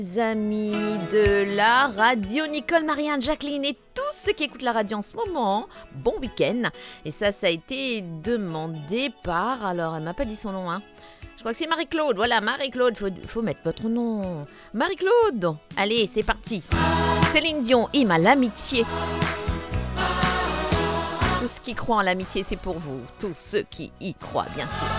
Les amis de la radio, Nicole, Marianne, Jacqueline et tous ceux qui écoutent la radio en ce moment, bon week-end. Et ça a été demandé par, alors elle m'a pas dit son nom, hein. Je crois que c'est Marie-Claude, voilà, Marie-Claude, faut mettre votre nom. Marie-Claude, allez, c'est parti. Céline Dion, hymne à l'amitié. Tous ceux qui croient en l'amitié, c'est pour vous. Tous ceux qui y croient, bien sûr.